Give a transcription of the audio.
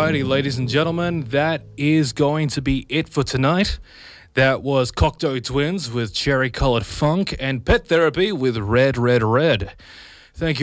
Alrighty, ladies and gentlemen, that is going to be it for tonight. That was Cocteau Twins with Cherry Coloured Funk and Pet Therapy with Red, Red, Red. Thank you.